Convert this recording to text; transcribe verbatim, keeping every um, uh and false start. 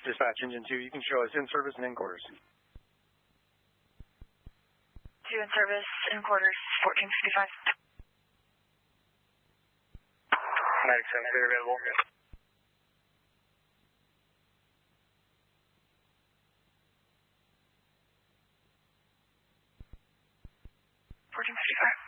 Dispatch engine two, you can show us in service and in quarters. Two in service, in quarters, fourteen fifty-five. ninety-seven, clear available. fourteen fifty-five.